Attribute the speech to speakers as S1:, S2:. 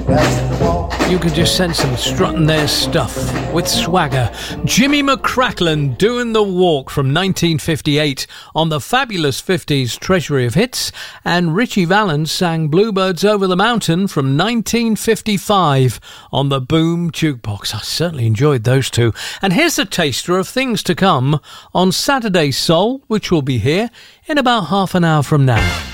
S1: You could just sense them strutting their stuff with swagger. Jimmy McCracklin doing the walk from 1958 on the fabulous 50s Treasury of Hits, and Richie Valens sang Bluebirds Over the Mountain from 1955 on the Boom Jukebox. I certainly enjoyed those two. And here's a taster of things to come on Saturday Soul, which will be here in about half an hour from now.